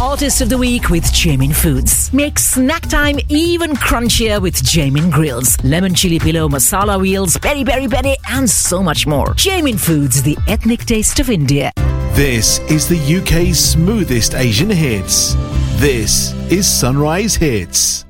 Artist of the Week with Jamin Foods. Make snack time even crunchier with Jamin Grills, lemon chili pillow, masala wheels, peri peri peri, and so much more. Jamin Foods, the ethnic taste of India. This is the UK's smoothest Asian hits. This is Sunrise Hits.